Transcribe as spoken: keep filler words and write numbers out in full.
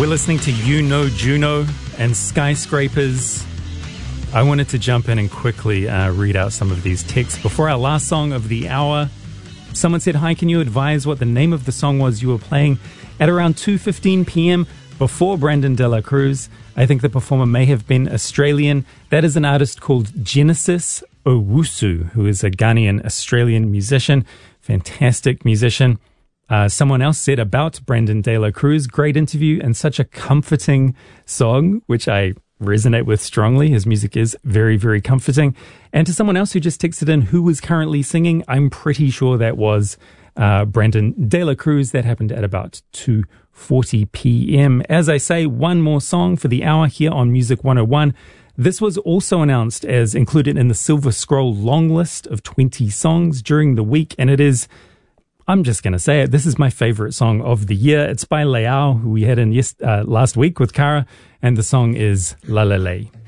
We're listening to You Know Juno and Skyscrapers. I wanted to jump in and quickly uh, read out some of these texts. Before our last song of the hour, someone said, "Hi, can you advise what the name of the song was you were playing at around two fifteen p.m. before Brandon De La Cruz? I think the performer may have been Australian. That is an artist called Genesis Owusu, who is a Ghanaian Australian musician, fantastic musician." Uh, someone else said about Brandon De La Cruz, "Great interview and such a comforting song," which I resonate with strongly. His music is very, very comforting. And to someone else who just texted in who was currently singing, I'm pretty sure that was uh, Brandon De La Cruz. That happened at about two forty p.m. As I say, one more song for the hour here on Music one oh one. This was also announced as included in the Silver Scroll long list of twenty songs during the week, and it is, I'm just going to say it, this is my favorite song of the year. It's by Leao, who we had in yes, uh, last week with Kara, and the song is La La La.